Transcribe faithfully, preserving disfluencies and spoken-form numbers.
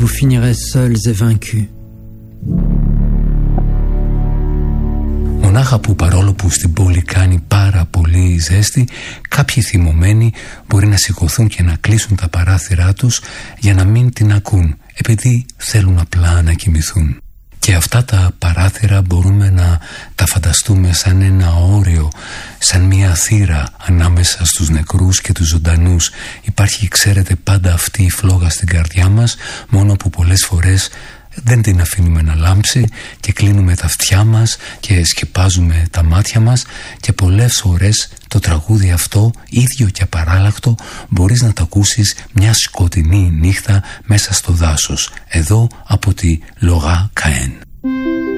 vous finirez seuls et vaincus. Μονάχα που παρόλο που στην πόλη κάνει πάρα πολύ ζέστη, κάποιοι θυμωμένοι μπορεί να σηκωθούν και να κλείσουν τα παράθυρά τους για να μην την ακούν, επειδή θέλουν απλά να κοιμηθούν. Και αυτά τα παράθυρα μπορούμε να τα φανταστούμε σαν ένα όριο, σαν μια θύρα ανάμεσα στους νεκρούς και τους ζωντανούς. Υπάρχει, ξέρετε, πάντα αυτή η φλόγα στην καρδιά μας, μόνο που πολλές φορές δεν την αφήνουμε να λάμψει και κλείνουμε τα αυτιά μας και σκεπάζουμε τα μάτια μας, και πολλές φορές το τραγούδι αυτό, ίδιο και απαράλλακτο, μπορείς να το ακούσεις μια σκοτεινή νύχτα μέσα στο δάσος, εδώ από τη Λογά Καέν.